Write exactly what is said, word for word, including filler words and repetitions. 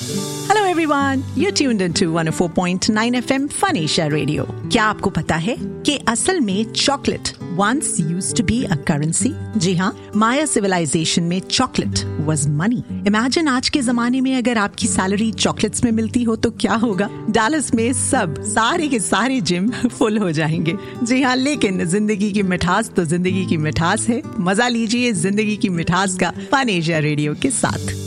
Hello everyone, you're tuned into one oh four point nine F M Fun Asia Radio. क्या आपको पता है कि असल में chocolate once used to be a currency? जी हाँ, माया सिविलाइजेशन में चॉकलेट was money. Imagine आज के जमाने में अगर आपकी सैलरी चॉकलेट्स में मिलती हो तो क्या होगा? डैलस में सब सारे के सारे जिम फुल हो जाएंगे. जी हाँ, लेकिन जिंदगी की मिठास तो जिंदगी की मिठास है. मजा लीजिए जिंदगी की मिठास का फन एशिया रेडियो के साथ.